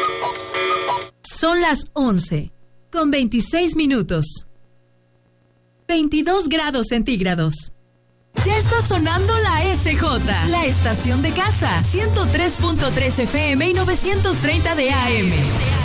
Son las 11:26. 22 grados centígrados. Ya está sonando la SJ, la estación de casa, 103.3 FM y 930 de AM.